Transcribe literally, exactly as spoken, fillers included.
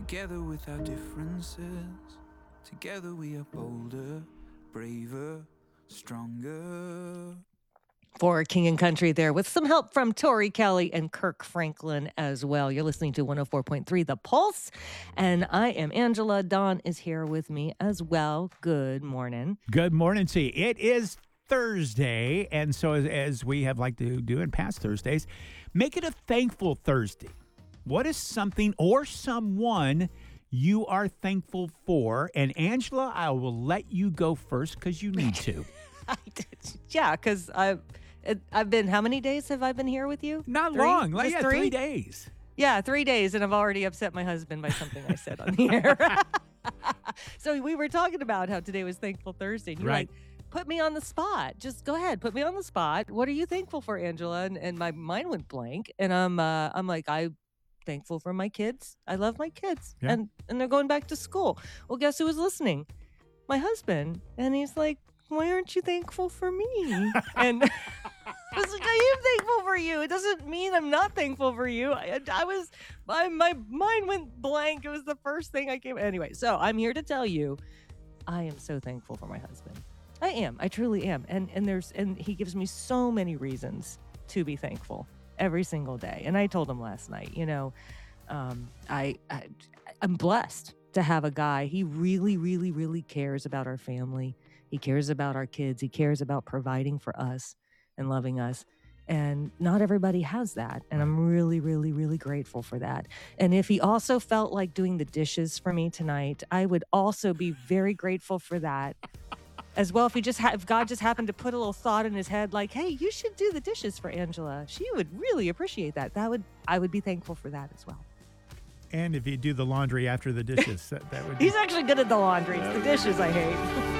Together with our differences, together we are bolder, braver, stronger. For King and Country there, with some help from Tori Kelly and Kirk Franklin as well. You're listening to one oh four point three The Pulse, and I am Angela. Dawn is here with me as well. Good morning. Good morning to you. It is Thursday, and so as, as we have liked to do in past Thursdays, make it a thankful Thursday. What is something or someone you are thankful for? And Angela, I will let you go first because you need to. I did. Yeah, because I... It, I've been, how many days have I been here with you? Not three? long. Like, Just yeah, three? three days. Yeah, three days, and I've already upset my husband by something I said on the air. So we were talking about how today was Thankful Thursday. And you're Right. like, put me on the spot. Just go ahead, put me on the spot. What are you thankful for, Angela? And, and my mind went blank, and I'm, uh, I'm like, I'm thankful for my kids. I love my kids, Yeah. and and they're going back to school. Well, guess who was listening? My husband, and he's like, why aren't you thankful for me? And I was like, I am thankful for you. It doesn't mean I'm not thankful for you. I, I was, my, my mind went blank. It was the first thing I came. Anyway, so I'm here to tell you, I am so thankful for my husband. I am. I truly am. And and there's and he gives me so many reasons to be thankful every single day. And I told him last night, you know, um, I, I I'm blessed to have a guy. He really, really, really cares about our family. He cares about our kids. He cares about providing for us and loving us. And not everybody has that. And I'm really, really, really grateful for that. And if he also felt like doing the dishes for me tonight, I would also be very grateful for that as well. If he just ha- if God just happened to put a little thought in his head, like, hey, you should do the dishes for Angela. She would really appreciate that. That would I would be thankful for that as well. And if you do the laundry after the dishes, that, that would be... He's actually good at the laundry. It's the dishes I hate.